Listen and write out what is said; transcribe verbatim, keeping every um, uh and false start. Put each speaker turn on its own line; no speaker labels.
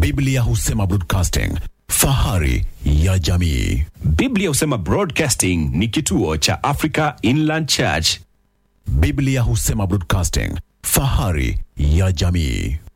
Biblia husema broadcasting, fahari ya jamii.
Biblia husema Broadcasting ni kituo cha Africa Inland Church.
Biblia husema broadcasting, fahari ya jamii.